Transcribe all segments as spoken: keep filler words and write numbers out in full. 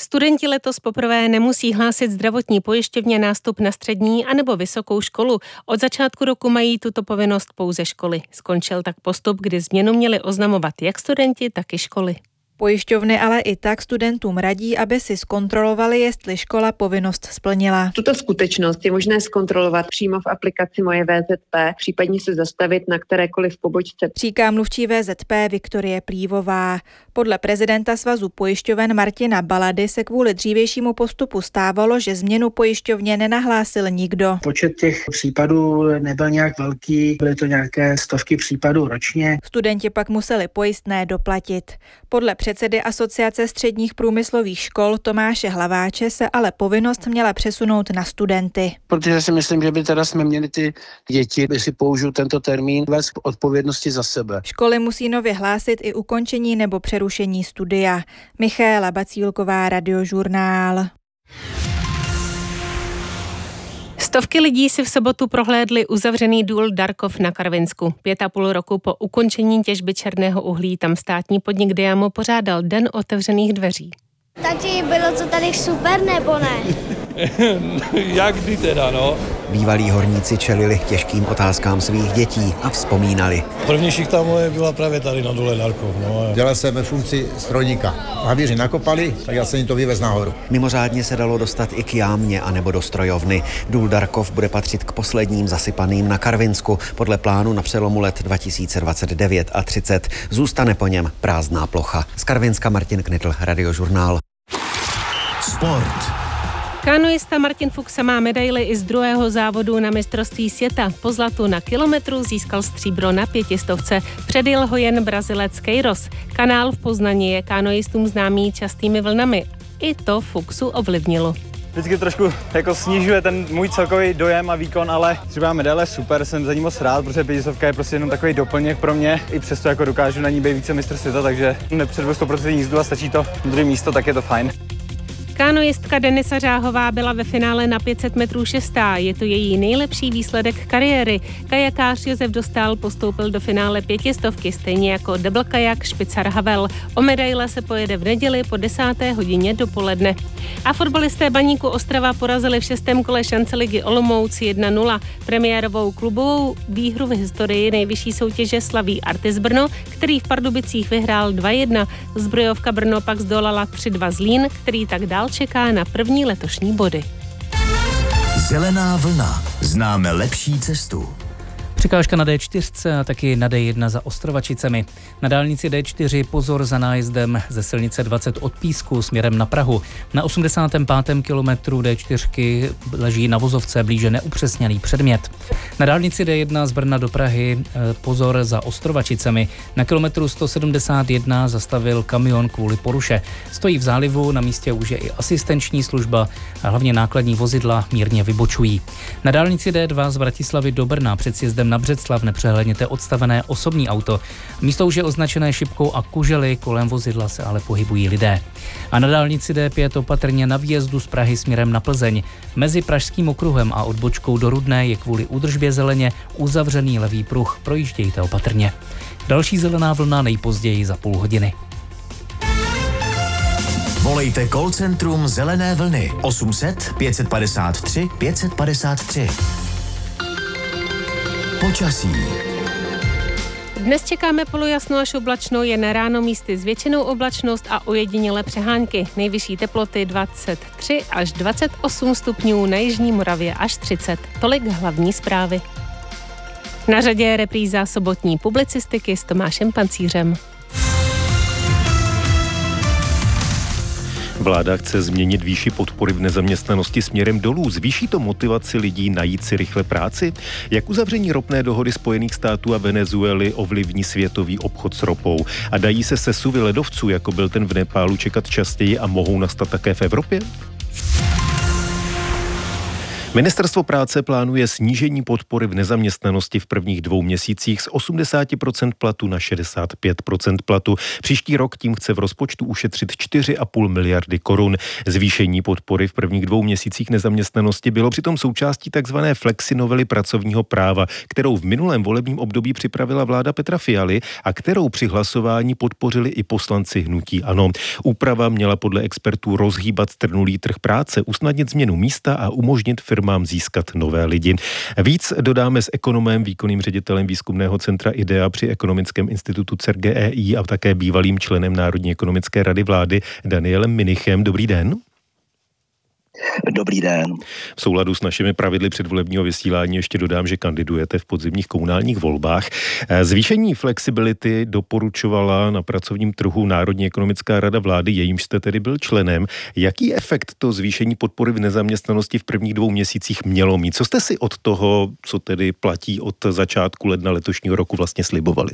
Studenti letos poprvé nemusí hlásit zdravotní pojišťovně nástup na střední anebo vysokou školu. Od začátku roku mají tuto povinnost pouze školy. Skončil tak postup, kdy změnu měli oznamovat jak studenti, tak i školy. Pojišťovny ale i tak studentům radí, aby si zkontrolovali, jestli škola povinnost splnila. Tuto skutečnost je možné zkontrolovat přímo v aplikaci Moje V Z P, případně se zastavit na kterékoliv pobočce. Říká mluvčí V Z P Viktorie Plívová. Podle prezidenta Svazu pojišťoven Martina Balady se kvůli dřívějšímu postupu stávalo, že změnu pojišťovně nenahlásil nikdo. Počet těch případů nebyl nějak velký, byly to nějaké stovky případů ročně. Studenti pak museli pojistné doplatit. Podle předsedy Asociace středních průmyslových škol Tomáše Hlaváče se ale povinnost měla přesunout na studenty. Protože si myslím, že by teda jsme měli ty děti, jestli použiju tento termín, vést k odpovědnosti za sebe. Školy musí nově hlásit i ukončení nebo přerušení studia. Michaela Bacílková, Radiožurnál. Stovky lidí si v sobotu prohlédli uzavřený důl Darkov na Karvinsku. Pět a půl roku po ukončení těžby černého uhlí tam státní podnik Diamo pořádal Den otevřených dveří. Takže bylo to tady super, nebo ne? Jak kdy teda, no? Bývalí horníci čelili těžkým otázkám svých dětí a vzpomínali. První šichta moje byla právě tady na dole Darkov. No. Dělal jsem ve funkci strojníka. Havíři nakopali, tak já jsem jim to vyvez nahoru. Mimořádně se dalo dostat i k jámě anebo do strojovny. Důl Darkov bude patřit k posledním zasypaným na Karvinsku. Podle plánu na přelomu let dva tisíce dvacet devět a třicet zůstane po něm prázdná plocha. Z Karvinska Martin Knitl, Radiožurnál. Sport. Kanoista Martin Fuxa má medaili i z druhého závodu na mistrovství světa. Po zlatu na kilometru získal stříbro na pětistovce. Předjel ho jen Brazilec Queiroz. Kanál v Poznani je kanoistům známý častými vlnami. I to Fuxu ovlivnilo. Vždycky trošku jako snižuje ten můj celkový dojem a výkon, ale třeba medaile super, jsem za ní moc rád, protože pětistovka je prostě jenom takový doplněk pro mě. I přesto jako dokážu na ní být více mistr světa, takže nepředvedu sto procent jízdu a stačí to druhé místo, tak je to fajn. Kanoistka Denisa Řáhová byla ve finále na pět set metrů šestá. Je to její nejlepší výsledek kariéry. Kajakář Josef Dostál postoupil do finále pětistovky, stejně jako double kajak Špicar Havel. O medaile se pojede v neděli po desáté hodině dopoledne. A fotbalisté Baníku Ostrava porazili v šestém kole šance ligy Olomouc jedna nula. Premiérovou klubovou výhru v historii nejvyšší soutěže slaví Artis Brno, který v Pardubicích vyhrál dva jedna. Zbrojovka Brno pak zdolala tři dva Zlín, který tak dál čeká na první letošní body. Zelená vlna. Známe lepší cestu. Překážka na D čtyři a taky na D jedna za Ostrovačicemi. Na dálnici D čtyři pozor za nájezdem ze silnice dvacet od Písku směrem na Prahu. Na osmdesátém pátém kilometru D čtyři leží na vozovce blíže neupřesněný předmět. Na dálnici D jedna z Brna do Prahy pozor za Ostrovačicemi. Na kilometru sto sedmdesát jedna zastavil kamion kvůli poruše. Stojí v zálivu, na místě už je i asistenční služba a hlavně nákladní vozidla mírně vybočují. Na dálnici D dva z Bratislavy do Brna před sjezdem na Břeclav nepřehledněte odstavené osobní auto. Místo už je označené šipkou a kužely, kolem vozidla se ale pohybují lidé. A na dálnici D pět opatrně na výjezdu z Prahy směrem na Plzeň. Mezi Pražským okruhem a odbočkou do Rudné je kvůli údržbě zeleně uzavřený levý pruh. Projíždějte opatrně. Další zelená vlna nejpozději za půl hodiny. Volejte call centrum Zelené vlny osm set pět set padesát tři pět set padesát tři. Počasí. Dnes čekáme polojasno až oblačno, jen ráno místy s většinou oblačnost a ojedinělé přehánky. Nejvyšší teploty dvacet tři až dvacet osm stupňů, na jižní Moravě až třicet. Tolik hlavní zprávy. Na řadě je repríza sobotní publicistiky s Tomášem Pancířem. Vláda chce změnit výši podpory v nezaměstnanosti směrem dolů. Zvýší to motivaci lidí najít si rychle práci? Jak uzavření ropné dohody Spojených států a Venezuely ovlivní světový obchod s ropou? A dají se sesuvy ledovců, jako byl ten v Nepálu, čekat častěji a mohou nastat také v Evropě? Ministerstvo práce plánuje snížení podpory v nezaměstnanosti v prvních dvou měsících z osmdesát procent platu na šedesát pět procent platu. Příští rok tím chce v rozpočtu ušetřit čtyři a půl miliardy korun. Zvýšení podpory v prvních dvou měsících nezaměstnanosti bylo přitom součástí takzvané flexinovely pracovního práva, kterou v minulém volebním období připravila vláda Petra Fialy a kterou při hlasování podpořili i poslanci hnutí ANO. Úprava měla podle expertů rozhýbat strnulý trh práce, usnadnit změnu místa a umožnit firmám získat nové lidi. Víc dodáme s ekonomem, výkonným ředitelem výzkumného centra IDEA při Ekonomickém institutu C E R G E I a také bývalým členem Národní ekonomické rady vlády Danielem Minichem. Dobrý den. Dobrý den. V souladu s našimi pravidly předvolebního vysílání ještě dodám, že kandidujete v podzimních komunálních volbách. Zvýšení flexibility doporučovala na pracovním trhu Národní ekonomická rada vlády, jejímž jste tedy byl členem. Jaký efekt to zvýšení podpory v nezaměstnanosti v prvních dvou měsících mělo mít? Co jste si od toho, co tedy platí od začátku ledna letošního roku, vlastně slibovali?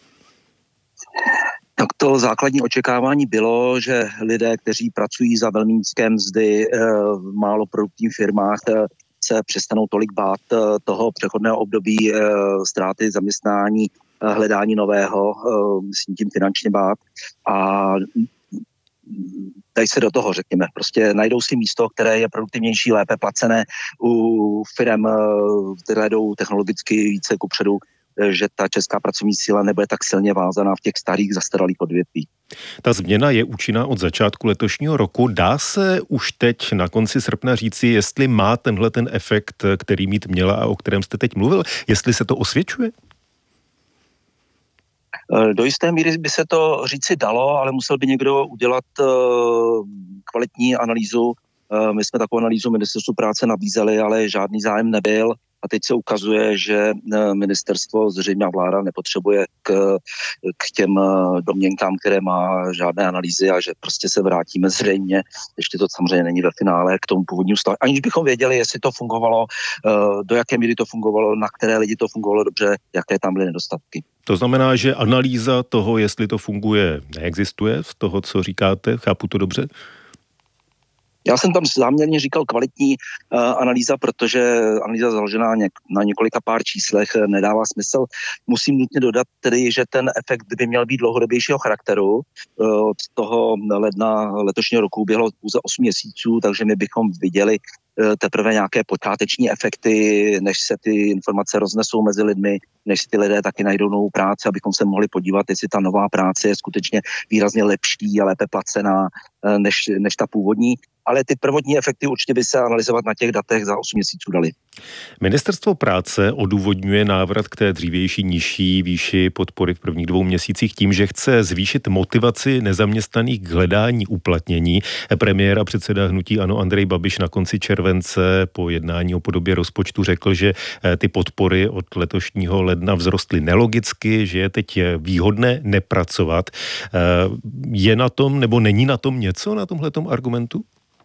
Tak to základní očekávání bylo, že lidé, kteří pracují za velmi nízké mzdy v málo produktivních firmách, se přestanou tolik bát toho přechodného období ztráty zaměstnání, hledání nového, myslím tím finančně bát a dají se do toho, řekněme. Prostě najdou si místo, které je produktivnější, lépe placené u firem, které jdou technologicky více kupředu, že ta česká pracovní síla nebude tak silně vázaná v těch starých zastaralých odvětví. Ta změna je účinná od začátku letošního roku. Dá se už teď na konci srpna říci, jestli má tenhle ten efekt, který mít měla a o kterém jste teď mluvil, jestli se to osvědčuje? Do jisté míry by se to říci dalo, ale musel by někdo udělat kvalitní analýzu. My jsme takovou analýzu Ministerstvu práce nabízeli, ale žádný zájem nebyl. A teď se ukazuje, že ministerstvo, zřejmě vláda nepotřebuje k, k těm domněnkám, které má, žádné analýzy a že prostě se vrátíme zřejmě, ještě to samozřejmě není ve finále, k tomu původnímu stavu. Aniž bychom věděli, jestli to fungovalo, do jaké míry to fungovalo, na které lidi to fungovalo dobře, jaké tam byly nedostatky. To znamená, že analýza toho, jestli to funguje, neexistuje z toho, co říkáte, chápu to dobře? Já jsem tam záměrně říkal kvalitní uh, analýza, protože analýza založená něk- na několika pár číslech nedává smysl. Musím nutně dodat tedy, že ten efekt by měl být dlouhodobějšího charakteru. Uh, od toho ledna letošního roku uběhlo pouze osm měsíců, takže my bychom viděli uh, teprve nějaké počáteční efekty, než se ty informace roznesou mezi lidmi, než si ty lidé taky najdou novou práci, abychom se mohli podívat, jestli ta nová práce je skutečně výrazně lepší a lépe placená uh, než, než ta původní. Ale ty prvotní efekty určitě by se analyzovat na těch datech za osm měsíců dali. Ministerstvo práce odůvodňuje návrat k té dřívější nižší výši podpory v prvních dvou měsících tím, že chce zvýšit motivaci nezaměstnaných k hledání uplatnění. Premiér a předseda hnutí ANO Andrej Babiš na konci července po jednání o podobě rozpočtu řekl, že ty podpory od letošního ledna vzrostly nelogicky, že je teď výhodné nepracovat. Je na tom nebo není na tom něco, na tomhletom argumentu?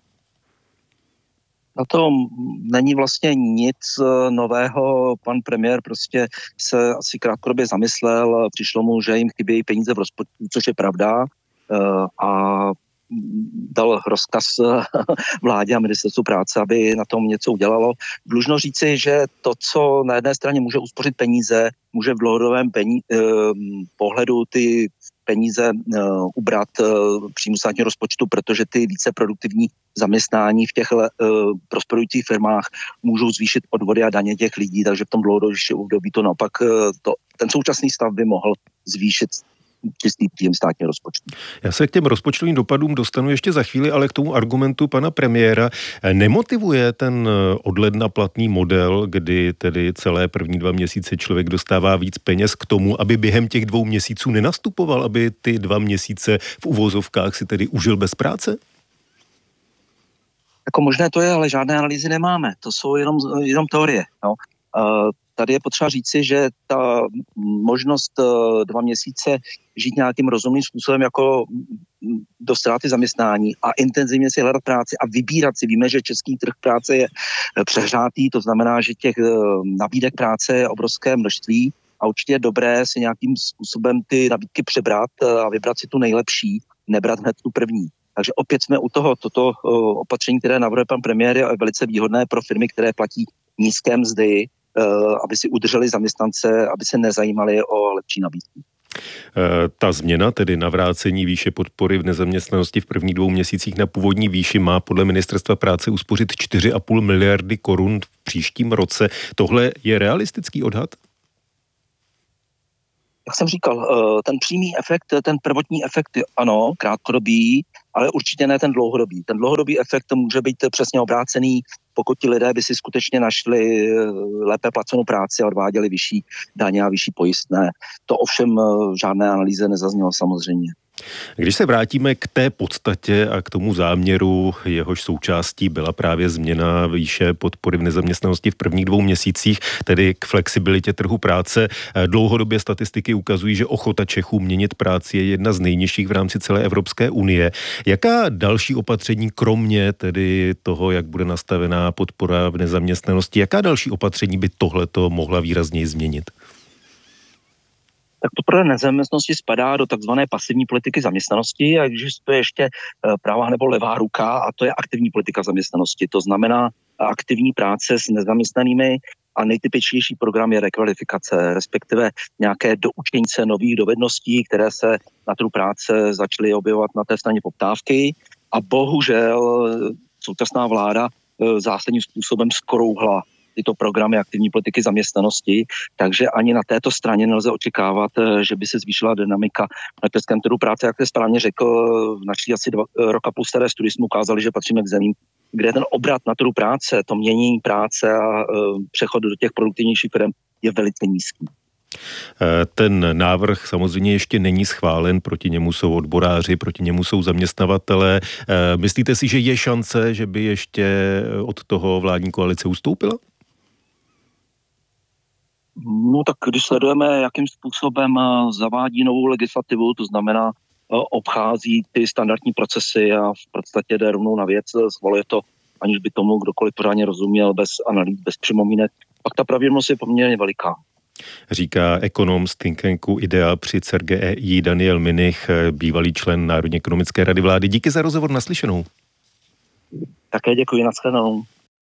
Na tom není vlastně nic nového. Pan premiér prostě se asi krátkodobě zamyslel, přišlo mu, že jim chybějí peníze v rozpočtu, což je pravda, a dal rozkaz vládě a ministerstvu práce, aby na tom něco udělalo. Dlužno říci, že to, co na jedné straně může uspořit peníze, může v dlouhodobém peníze, pohledu ty peníze uh, ubrat uh, příjmu státního rozpočtu, protože ty více produktivní zaměstnání v těch uh, prosperujících firmách můžou zvýšit odvody a daně těch lidí, takže v tom dlouhodobějším období to naopak uh, to, ten současný stav by mohl zvýšit čistý příjem státního rozpočtu. Já se k těm rozpočtovým dopadům dostanu ještě za chvíli, ale k tomu argumentu pana premiéra nemotivuje ten od ledna platný model, kdy tedy celé první dva měsíce člověk dostává víc peněz k tomu, aby během těch dvou měsíců nenastupoval, aby ty dva měsíce v uvozovkách si tedy užil bez práce? Jako možné to je, ale žádné analýzy nemáme. To jsou jenom, jenom teorie. No. Uh, Tady je potřeba říci, že ta možnost dva měsíce žít nějakým rozumným způsobem jako do ztráty zaměstnání a intenzivně si hledat práci a vybírat si. Víme, že český trh práce je přehřátý, to znamená, že těch nabídek práce je obrovské množství a určitě je dobré si nějakým způsobem ty nabídky přebrat a vybrat si tu nejlepší, nebrat hned tu první. Takže opět jsme u toho, toto opatření, které navrhuje pan premiér, je velice výhodné pro firmy, které platí nízké mzdy, aby si udrželi zaměstnance, aby se nezajímali o lepší nabídky. Ta změna, tedy navrácení výše podpory v nezaměstnanosti v prvních dvou měsících na původní výši, má podle Ministerstva práce uspořit čtyři a půl miliardy korun v příštím roce. Tohle je realistický odhad? Jak jsem říkal, ten přímý efekt, ten prvotní efekt, ano, krátkodobý, ale určitě ne ten dlouhodobý. Ten dlouhodobý efekt může být přesně obrácený, pokud ti lidé by si skutečně našli lépe placenou práci a odváděli vyšší daně a vyšší pojistné. To ovšem v žádné analýze nezaznělo samozřejmě. Když se vrátíme k té podstatě a k tomu záměru, jehož součástí byla právě změna výše podpory v nezaměstnanosti v prvních dvou měsících, tedy k flexibilitě trhu práce, dlouhodobě statistiky ukazují, že ochota Čechů měnit práci je jedna z nejnižších v rámci celé Evropské unie. Jaká další opatření, kromě tedy toho, jak bude nastavená podpora v nezaměstnanosti, jaká další opatření by tohleto mohla výrazněji změnit? Tak to pro nezaměstnanosti spadá do takzvané pasivní politiky zaměstnanosti a existuje ještě pravá nebo levá ruka a to je aktivní politika zaměstnanosti. To znamená aktivní práce s nezaměstnanými a nejtypičnější program je rekvalifikace, respektive nějaké doučení se nových dovedností, které se na trhu práce začaly objevovat na té straně poptávky a bohužel současná vláda zásadním způsobem skrouhla tyto programy aktivní politiky zaměstnanosti, takže ani na této straně nelze očekávat, že by se zvýšila dynamika na českém trhu práce. Jak jste správně řekl, v naší asi dva roka plus staré studii jsme ukázali, že patříme k zemím, kde ten obrat na trhu práce, to měnění práce a přechod do těch produktivnějších firm je velice nízký. Ten návrh samozřejmě ještě není schválen, proti němu jsou odboráři, proti němu jsou zaměstnavatelé. Myslíte si, že je šance, že by ještě od toho vládní koalice ustoupila? No tak když sledujeme, jakým způsobem zavádí novou legislativu, to znamená obchází ty standardní procesy a v podstatě jde rovnou na věc, schvaluje to, aniž by tomu kdokoliv pořádně rozuměl, bez analýz, bez připomínek, pak ta pravděpodobnost je poměrně veliká. Říká ekonom z think tanku IDEA při C E R G E I Daniel Minich, bývalý člen Národní ekonomické rady vlády. Díky za rozhovor, naslyšenou. Také děkuji, nashledanou.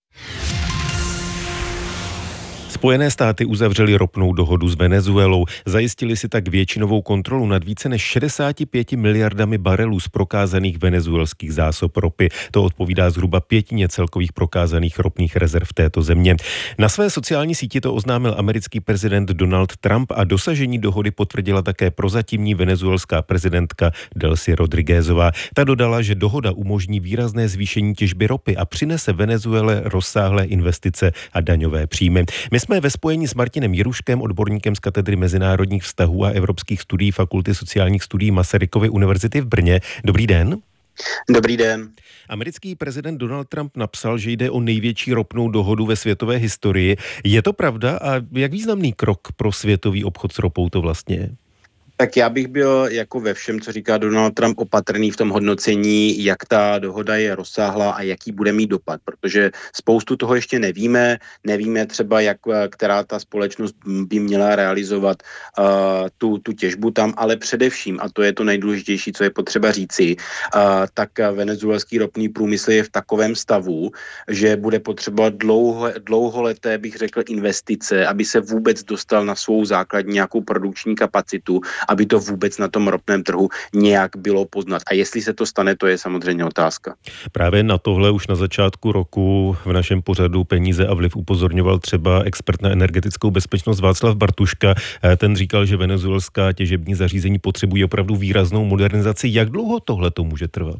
Spojené státy uzavřely ropnou dohodu s Venezuelou. Zajistili si tak většinovou kontrolu nad více než šedesáti pěti miliardami barelů z prokázaných venezuelských zásob ropy. To odpovídá zhruba pětině celkových prokázaných ropných rezerv této země. Na své sociální síti to oznámil americký prezident Donald Trump a dosažení dohody potvrdila také prozatímní venezuelská prezidentka Delcy Rodriguezová. Ta dodala, že dohoda umožní výrazné zvýšení těžby ropy a přinese Venezuele rozsáhlé investice a daňové příjmy. My jsme ve spojení s Martinem Jiruškem, odborníkem z katedry mezinárodních vztahů a evropských studií Fakulty sociálních studií Masarykovy univerzity v Brně. Dobrý den. Dobrý den. Americký prezident Donald Trump napsal, že jde o největší ropnou dohodu ve světové historii. Je to pravda a jak významný krok pro světový obchod s ropou to vlastně je? Tak já bych byl jako ve všem, co říká Donald Trump, opatrný v tom hodnocení, jak ta dohoda je rozsáhlá a jaký bude mít dopad, protože spoustu toho ještě nevíme. Nevíme třeba, jak, která ta společnost by měla realizovat uh, tu, tu těžbu tam, ale především, a to je to nejdůležitější, co je potřeba říci, uh, tak venezuelský ropný průmysl je v takovém stavu, že bude potřebovat dlouho, dlouholeté, bych řekl, investice, aby se vůbec dostal na svou základní nějakou produkční kapacitu, aby to vůbec na tom ropném trhu nějak bylo poznat. A jestli se to stane, to je samozřejmě otázka. Právě na tohle už na začátku roku v našem pořadu Peníze a vliv upozorňoval třeba expert na energetickou bezpečnost Václav Bartuška. Ten říkal, že venezuelská těžební zařízení potřebují opravdu výraznou modernizaci. Jak dlouho tohle to může trvat?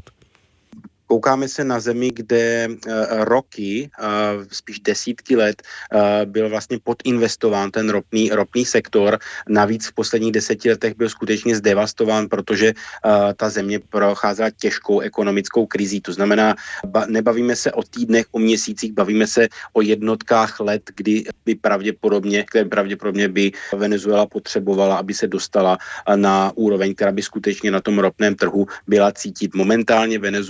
Koukáme se na zemi, kde uh, roky, uh, spíš desítky let, uh, byl vlastně podinvestován ten ropný, ropný sektor. Navíc v posledních deseti letech byl skutečně zdevastován, protože uh, ta země procházela těžkou ekonomickou krizí. To znamená, ba- nebavíme se o týdnech, o měsících, bavíme se o jednotkách let, kdy by pravděpodobně, které pravděpodobně by Venezuela potřebovala, aby se dostala na úroveň, která by skutečně na tom ropném trhu byla cítit. Momentálně Venezuela pro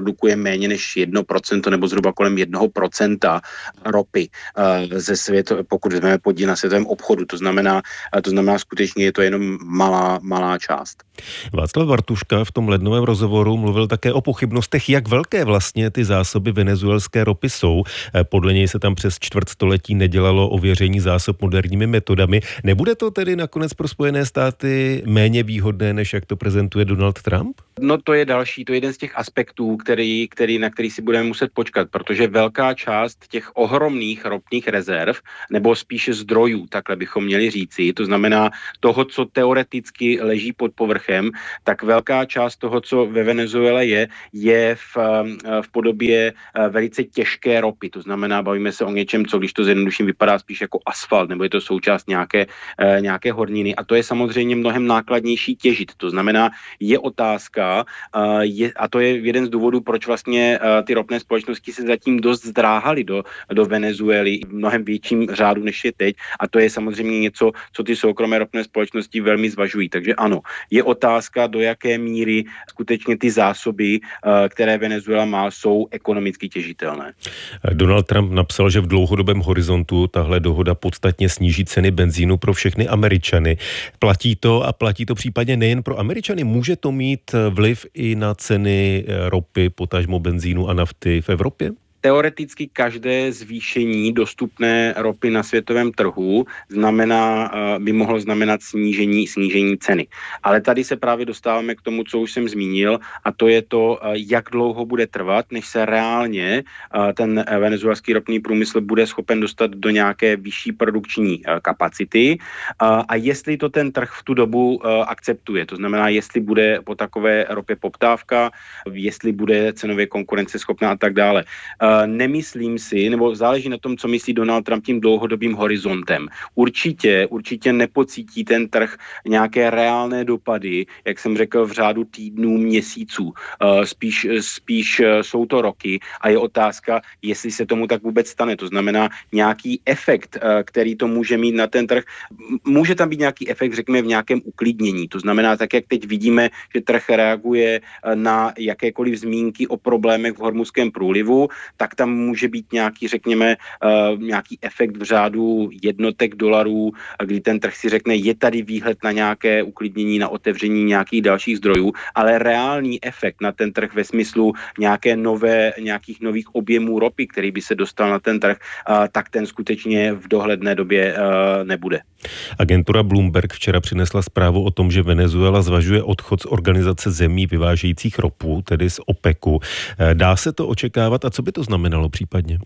produkuje méně než jedno procento nebo zhruba kolem jednoho procenta ropy ze světa, pokud vezmeme podíl na světovém obchodu. To znamená, to znamená skutečně je to jenom malá, malá část. Václav Bartuška v tom lednovém rozhovoru mluvil také o pochybnostech, jak velké vlastně ty zásoby venezuelské ropy jsou. Podle něj se tam přes čtvrtstoletí nedělalo ověření zásob moderními metodami. Nebude to tedy nakonec pro Spojené státy méně výhodné, než jak to prezentuje Donald Trump? No to je další, to je jeden z těch aspektů, který, který, na který si budeme muset počkat, protože velká část těch ohromných ropných rezerv, nebo spíše zdrojů, takhle bychom měli říci, to znamená toho, co teoreticky leží pod povrchem, tak velká část toho, co ve Venezuele je, je v, v podobě velice těžké ropy. To znamená, bavíme se o něčem, co když to zjednoduším vypadá spíš jako asfalt, nebo je to součást nějaké, nějaké horniny. A to je samozřejmě mnohem nákladnější těžit. To znamená, je otázka, je, a to je jeden z důvodů, proč vlastně ty ropné společnosti se zatím dost zdráhaly do, do Venezuely v mnohem větším řádu, než je teď. A to je samozřejmě něco, co ty soukromé ropné společnosti velmi zvažují. Takže ano, je otázka, do jaké míry skutečně ty zásoby, které Venezuela má, jsou ekonomicky těžitelné. Donald Trump napsal, že v dlouhodobém horizontu tahle dohoda podstatně sníží ceny benzínu pro všechny Američany. Platí to a platí to případně nejen pro Američany. Může to mít vliv i na ceny ropy, potažmo benzínu a nafty v Evropě? Teoreticky každé zvýšení dostupné ropy na světovém trhu znamená, by mohlo znamenat snížení, snížení ceny. Ale tady se právě dostáváme k tomu, co už jsem zmínil, a to je to, jak dlouho bude trvat, než se reálně ten venezuelský ropný průmysl bude schopen dostat do nějaké vyšší produkční kapacity a jestli to ten trh v tu dobu akceptuje. To znamená, jestli bude po takové ropě poptávka, jestli bude cenově konkurenceschopná a tak dále. Nemyslím si, nebo záleží na tom, co myslí Donald Trump tím dlouhodobým horizontem. Určitě, určitě nepocítí ten trh nějaké reálné dopady, jak jsem řekl, v řádu týdnů, měsíců. Spíš, spíš jsou to roky a je otázka, jestli se tomu tak vůbec stane. To znamená nějaký efekt, který to může mít na ten trh. Může tam být nějaký efekt, řekněme, v nějakém uklidnění. To znamená, tak jak teď vidíme, že trh reaguje na jakékoliv zmínky o problémech v Hormuzském průlivu, tak tam může být nějaký, řekněme, uh, nějaký efekt v řádu jednotek dolarů, kdy ten trh si řekne, je tady výhled na nějaké uklidnění, na otevření nějakých dalších zdrojů, ale reálný efekt na ten trh ve smyslu nějaké nové, nějakých nových objemů ropy, který by se dostal na ten trh, uh, tak ten skutečně v dohledné době uh, nebude. Agentura Bloomberg včera přinesla zprávu o tom, že Venezuela zvažuje odchod z organizace zemí vyvážejících ropu, tedy z OPECu. Dá se to očekávat a co by to znamenalo případně?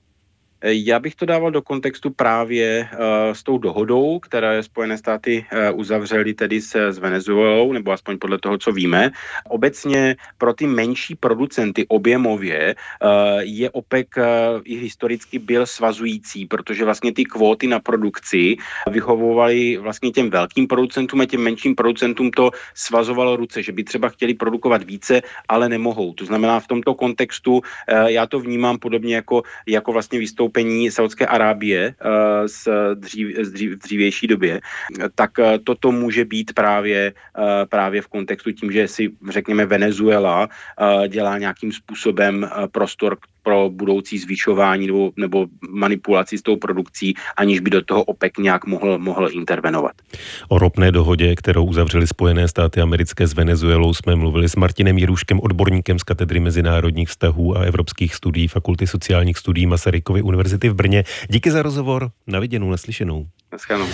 Já bych to dával do kontextu právě uh, s tou dohodou, které Spojené státy uh, uzavřely tedy s, s Venezuelou, nebo aspoň podle toho, co víme. Obecně pro ty menší producenty objemově uh, je OPEC uh, i historicky byl svazující, protože vlastně ty kvóty na produkci vyhovovaly vlastně těm velkým producentům a těm menším producentům to svazovalo ruce, že by třeba chtěli produkovat více, ale nemohou. To znamená v tomto kontextu uh, já to vnímám podobně jako, jako vlastně vystoupení Saudské Arábie uh, z, dřív, z dřív, v dřívější době, tak uh, toto může být právě, uh, právě v kontextu tím, že si, řekněme, Venezuela uh, dělá nějakým způsobem uh, prostor pro budoucí zvyšování nebo, nebo manipulaci s tou produkcí, aniž by do toho OPEC nějak mohl, mohl intervenovat. O ropné dohodě, kterou uzavřely Spojené státy americké s Venezuelou, jsme mluvili s Martinem Jiruškem, odborníkem z katedry mezinárodních vztahů a evropských studií Fakulty sociálních studií Masarykovy univerzity v Brně. Díky za rozhovor, na viděnou, naslyšenou. Naschledanou.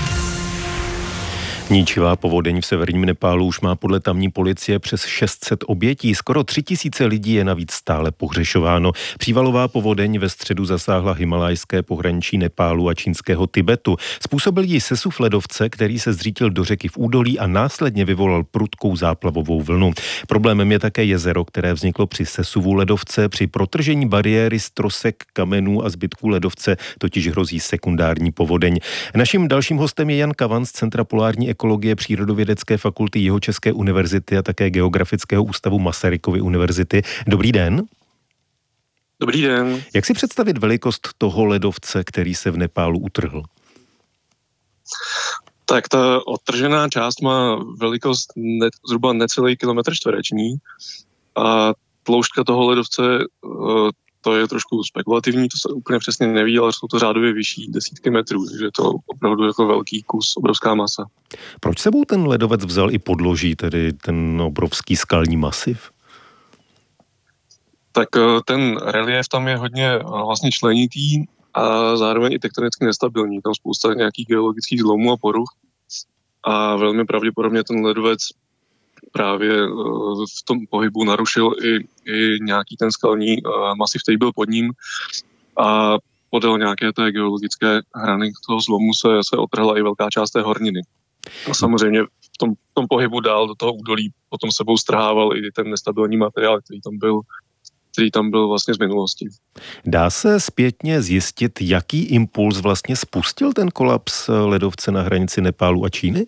Ničivá povodeň v severním Nepálu už má podle tamní policie přes šest set obětí. Skoro tři tisíce lidí je navíc stále pohřešováno. Přívalová povodeň ve středu zasáhla himalajské pohraničí Nepálu a čínského Tibetu. Způsobil ji sesuv ledovce, který se zřítil do řeky v údolí a následně vyvolal prudkou záplavovou vlnu. Problémem je také jezero, které vzniklo při sesuvu ledovce. Při protržení bariéry z trosek, kamenů a zbytků ledovce totiž hrozí sekundární povodeň. Naším dalším hostem je Jan Kavan z Centra polární ekologie Přírodovědecké fakulty Jihočeské univerzity a také Geografického ústavu Masarykovy univerzity. Dobrý den. Dobrý den. Jak si představit velikost toho ledovce, který se v Nepálu utrhl? Tak ta odtržená část má velikost ne, zhruba necelý kilometr čtvereční a tloušťka toho ledovce, to je trošku spekulativní, to se úplně přesně neví, ale jsou to řádově vyšší desítky metrů, takže je to opravdu jako velký kus, obrovská masa. Proč sebou ten ledovec vzal i podloží, tedy ten obrovský skalní masiv? Tak ten relief tam je hodně vlastně členitý a zároveň i tektonicky nestabilní. Tam spousta nějakých geologických zlomů a poruch a velmi pravděpodobně ten ledovec právě v tom pohybu narušil i, i nějaký ten skalní masiv, který byl pod ním a podél nějaké té geologické hrany toho zlomu se, se otrhla i velká část té horniny. A samozřejmě v tom, v tom pohybu dál do toho údolí potom sebou strhával i ten nestabilní materiál, který tam byl který tam byl vlastně z minulosti. Dá se zpětně zjistit, jaký impuls vlastně spustil ten kolaps ledovce na hranici Nepálu a Číny?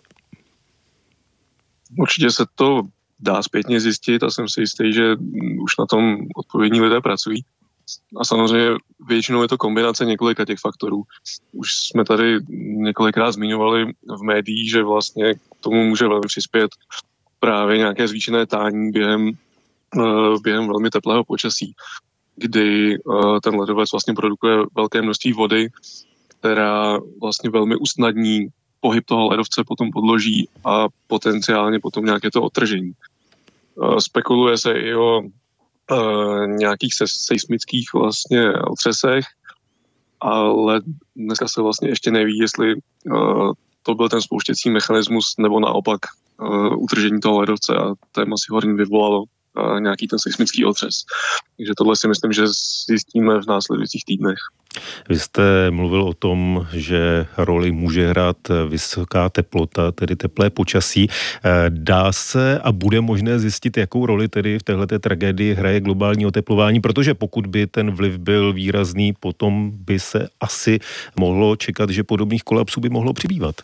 Určitě se to dá zpětně zjistit a jsem si jistý, že už na tom odpovědní lidé pracují. A samozřejmě většinou je to kombinace několika těch faktorů. Už jsme tady několikrát zmiňovali v médiích, že vlastně k tomu může velmi přispět právě nějaké zvýšené tání během během velmi teplého počasí, kdy ten ledovec vlastně produkuje velké množství vody, která vlastně velmi usnadní pohyb toho ledovce po tom podloží a potenciálně potom nějaké to odtržení. Spekuluje se i o nějakých seismických vlastně otřesech, ale dneska se vlastně ještě neví, jestli to byl ten spouštěcí mechanismus nebo naopak utržení toho ledovce a té masy hornin vyvolalo nějaký ten seismický otřes. Takže tohle si myslím, že zjistíme v následujících týdnech. Vy jste mluvil o tom, že roli může hrát vysoká teplota, tedy teplé počasí. Dá se a bude možné zjistit, jakou roli tedy v téhleté tragédii hraje globální oteplování, protože pokud by ten vliv byl výrazný, potom by se asi mohlo čekat, že podobných kolapsů by mohlo přibývat.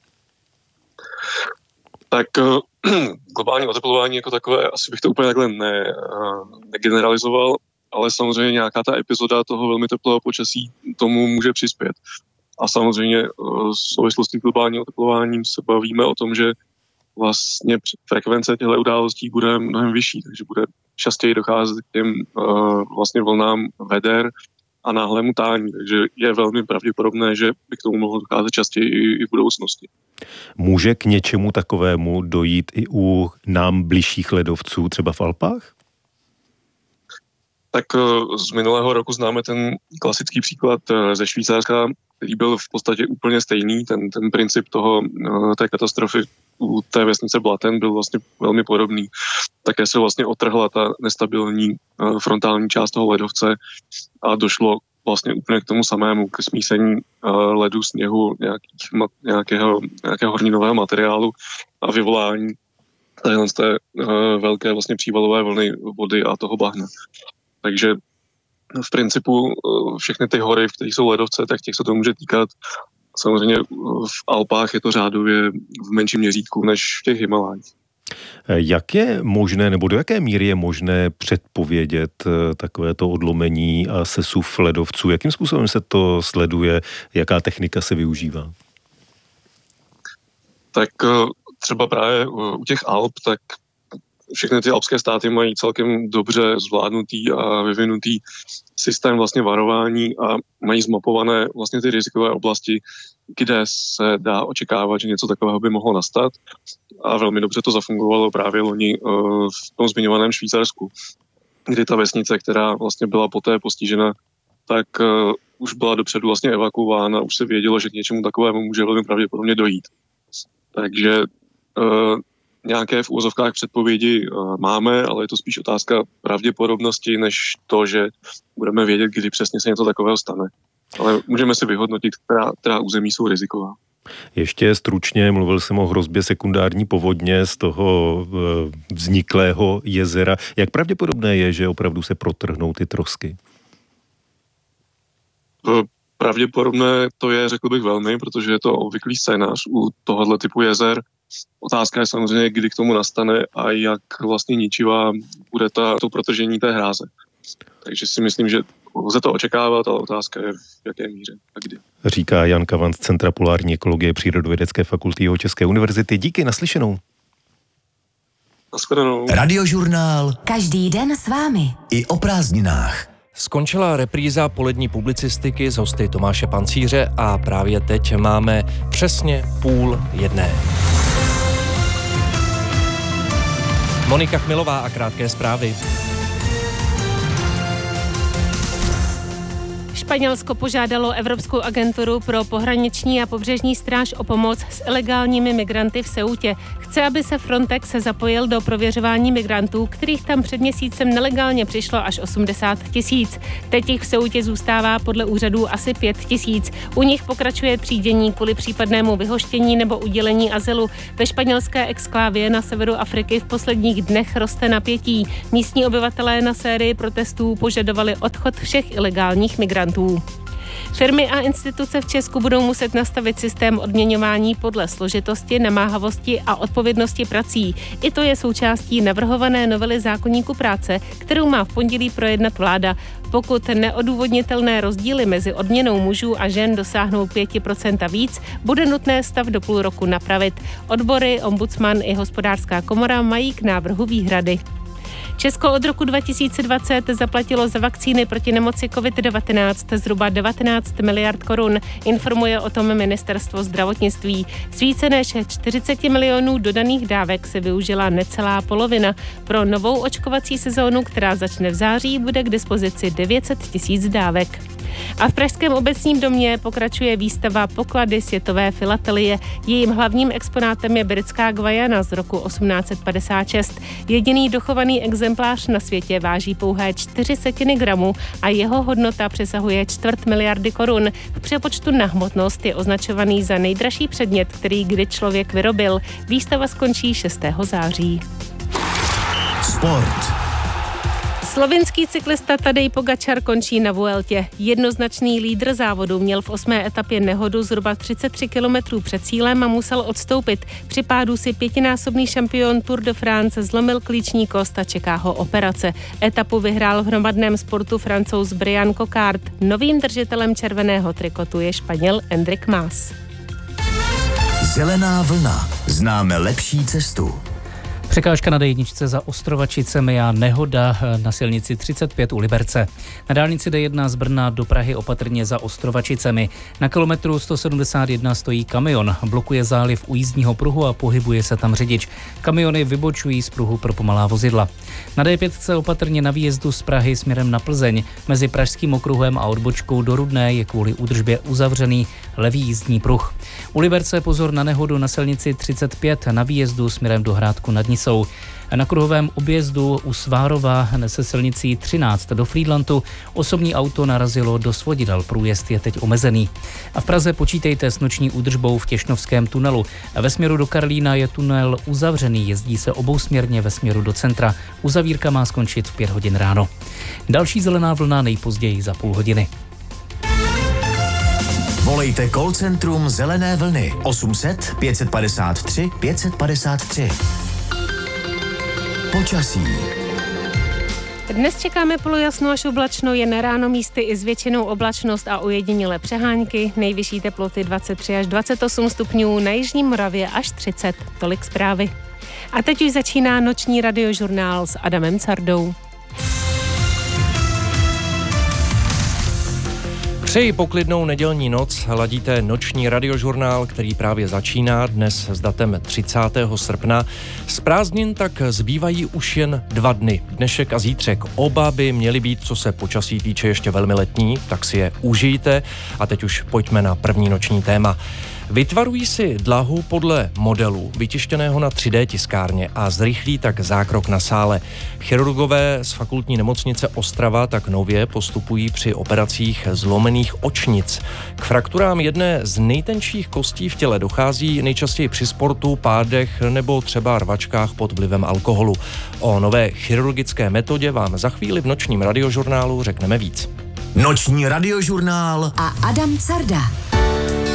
Tak globální oteplování jako takové, asi bych to úplně takhle ne, negeneralizoval, ale samozřejmě nějaká ta epizoda toho velmi teplého počasí tomu může přispět. A samozřejmě v souvislosti s globálním oteplováním se bavíme o tom, že vlastně frekvence těchto událostí bude mnohem vyšší, takže bude častěji docházet k těm vlastně vlnám veder a náhlému tání, takže je velmi pravděpodobné, že by k tomu mohlo docházet častěji i v budoucnosti. Může k něčemu takovému dojít i u nám bližších ledovců, třeba v Alpách? Tak z minulého roku známe ten klasický příklad ze Švýcarska, který byl v podstatě úplně stejný. Ten, ten princip toho, té katastrofy u té vesnice Blatten byl vlastně velmi podobný. Také se vlastně otrhla ta nestabilní frontální část toho ledovce a došlo vlastně úplně k tomu samému, k smísení ledu, sněhu, nějakých, nějakého, nějakého horninového materiálu a vyvolání téhle z té velké vlastně přívalové vlny vody a toho bahna. Takže v principu všechny ty hory, v kterých jsou ledovce, tak těch se to může týkat. Samozřejmě v Alpách je to řádově v menším měřítku než v těch Himalájích. Jak je možné, nebo do jaké míry je možné předpovědět takovéto odlomení a sesuv ledovců? Jakým způsobem se to sleduje? Jaká technika se využívá? Tak třeba právě u těch Alp, tak všechny ty alpské státy mají celkem dobře zvládnutý a vyvinutý systém vlastně varování a mají zmapované vlastně ty rizikové oblasti, kde se dá očekávat, že něco takového by mohlo nastat. A velmi dobře to zafungovalo právě loni v tom zmiňovaném Švýcarsku, kdy ta vesnice, která vlastně byla poté postižena, tak už byla dopředu vlastně evakuována, už se vědělo, že k něčemu takovému může velmi pravděpodobně dojít. Takže nějaké v úvozovkách předpovědi máme, ale je to spíš otázka pravděpodobnosti, než to, že budeme vědět, kdy přesně se něco takového stane. Ale můžeme si vyhodnotit, která, která území jsou riziková. Ještě stručně, mluvil jsem o hrozbě sekundární povodně z toho vzniklého jezera. Jak pravděpodobné je, že opravdu se protrhnou ty trosky? Pravděpodobné to je, řekl bych velmi, protože je to obvyklý scénář u tohohle typu jezer. Otázka je samozřejmě, kdy k tomu nastane a jak vlastně ničivá bude ta, to protržení té hráze. Takže si myslím, že lze to očekávat, ale otázka je, v jaké míře a kdy. Říká Jan Kavan z Centra polární ekologie Přírodovědecké fakulty Jihočeské univerzity. Díky, naslyšenou. Naschledanou. Radiožurnál. Každý den s vámi. I o prázdninách. Skončila repríza polední publicistiky z hosty Tomáše Pancíře a právě teď máme přesně půl jedné. Monika Chmilová a krátké zprávy. Španělsko požádalo Evropskou agenturu pro pohraniční a pobřežní stráž o pomoc s ilegálními migranty v Ceutě. Chce, aby se Frontex zapojil do prověřování migrantů, kterých tam před měsícem nelegálně přišlo až osmdesát tisíc. Teď jich v Ceutě zůstává podle úřadů asi pět tisíc. U nich pokračuje třídění kvůli případnému vyhoštění nebo udělení azylu. Ve španělské exklávě na severu Afriky v posledních dnech roste napětí. Místní obyvatelé na sérii protestů požadovali odchod všech ilegálních migrantů. Firmy a instituce v Česku budou muset nastavit systém odměňování podle složitosti, namáhavosti a odpovědnosti prací. I to je součástí navrhované novely zákoníku práce, kterou má v pondělí projednat vláda. Pokud neodůvodnitelné rozdíly mezi odměnou mužů a žen dosáhnou pět procent a víc, bude nutné stav do půl roku napravit. Odbory, ombudsman i hospodářská komora mají k návrhu výhrady. Česko od roku dva tisíce dvacet zaplatilo za vakcíny proti nemoci covid devatenáct zhruba devatenáct miliard korun, informuje o tom ministerstvo zdravotnictví. Z více než čtyřicet milionů dodaných dávek se využila necelá polovina. Pro novou očkovací sezónu, která začne v září, bude k dispozici devět set tisíc dávek. A v Pražském obecním domě pokračuje výstava Poklady světové filatelie. Jejím hlavním exponátem je britská Guyana z roku osmnáct set padesát šest. Jediný dochovaný exemplář na světě váží pouhé čtyři setiny gramu a jeho hodnota přesahuje čtvrt miliardy korun. V přepočtu na hmotnost je označovaný za nejdražší předmět, který kdy člověk vyrobil. Výstava skončí šestého září. Sport. Slovinský cyklista Tadej Pogačar končí na Vueltě. Jednoznačný lídr závodu měl v osmé etapě nehodu zhruba třicet tři kilometrů před cílem a musel odstoupit. Při pádu si pětinásobný šampion Tour de France zlomil klíční kost a čeká ho operace. Etapu vyhrál v hromadném sportu Francouz Brian Coquard. Novým držitelem červeného trikotu je Španěl Enric Mas. Zelená vlna. Známe lepší cestu. Překážka na dé jedna za Ostrovačicemi a nehoda na silnici třicet pět u Liberce. Na dálnici dé jedna z Brna do Prahy opatrně za Ostrovačicemi. Na kilometru sto sedmdesát jedna stojí kamion, blokuje záliv u jízdního pruhu a pohybuje se tam řidič. Kamiony vybočují z pruhu pro pomalá vozidla. Na dé pět opatrně na výjezdu z Prahy směrem na Plzeň. Mezi Pražským okruhem a odbočkou do Rudné je kvůli údržbě uzavřený levý jízdní pruh. U Liberce pozor na nehodu na silnici třicet pět na výjezdu směrem do Hrádku nad Nisou. Na kruhovém objezdu u Svárova se silnicí třináct do Frýdlantu osobní auto narazilo do svodidel, průjezd je teď omezený. A v Praze počítejte s noční údržbou v Těšnovském tunelu. Ve směru do Karlína je tunel uzavřený, jezdí se obousměrně ve směru do centra. Uzavírka má skončit v pět hodin ráno. Další zelená vlna nejpozději za půl hodiny. Volejte call centrum Zelené vlny osm set pět padesát tři pět padesát tři. Počasí. Dnes čekáme polojasno až oblačno, jen ráno místy i s většinou oblačnost a ojedinělé přehánky. Nejvyšší teploty dvacet tři až dvacet osm stupňů, na jižní Moravě až třicet. Tolik zprávy. A teď už začíná noční radiožurnál s Adamem Cardou. Přeji poklidnou nedělní noc, ladíte noční radiožurnál, který právě začíná dnes s datem třicátého srpna. Z prázdnin tak zbývají už jen dva dny. Dnešek a zítřek oba by měly být, co se počasí týče, ještě velmi letní, tak si je užijte. A teď už pojďme na první noční téma. Vytvarují si dlahu podle modelu vytištěného na tři dé tiskárně a zrychlí tak zákrok na sále. Chirurgové z fakultní nemocnice Ostrava tak nově postupují při operacích zlomených očnic. K frakturám jedné z nejtenčích kostí v těle dochází nejčastěji při sportu, pádech nebo třeba rvačkách pod vlivem alkoholu. O nové chirurgické metodě vám za chvíli v nočním radiožurnálu řekneme víc. Noční radiožurnál a Adam Carda.